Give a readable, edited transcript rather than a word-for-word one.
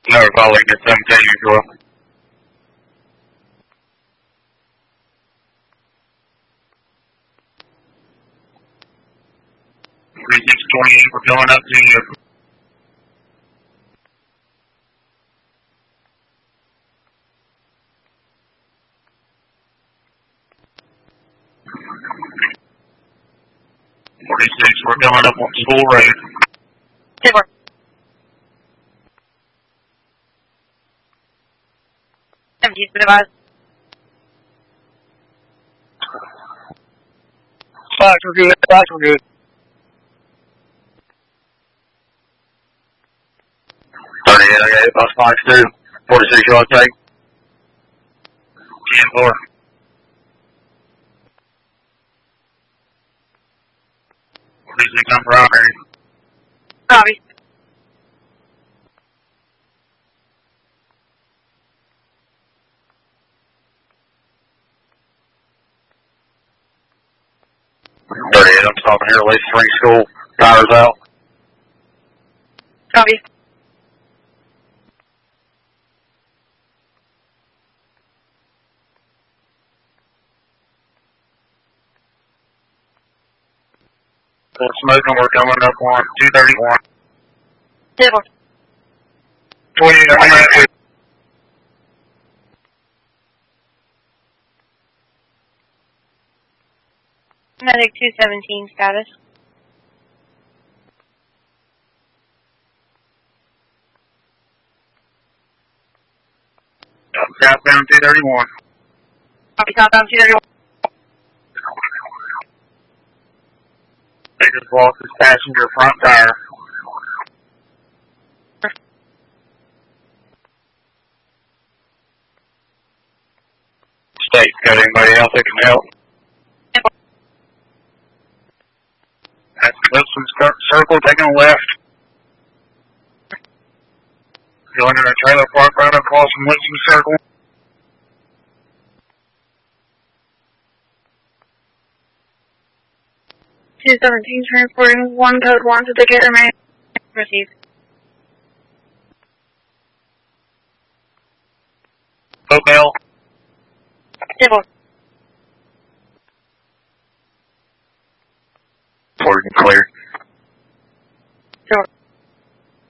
Never calling at 17 usual. We're going up to you. We're going up on School Road. Timber. He's been advised. Flags were good. Flags were good. 38, I got 8 bus flags too. 46 yard take. 10-4. I'm primary. Copy. I'm stopping here at least 3 school. Tires out. Copy. Smoking, we're coming up on 231. Timber. 28, I'm at Medic 217 status. Southbound 231. Copy, southbound 231. They just lost his passenger front tire. State, got anybody else that can help? That's Wilson Circle, taking a left. Going in a trailer park right across from Wilson Circle. .217 transporting 1 code 1 to Decatur, Maine. Received. Hotel. Timber.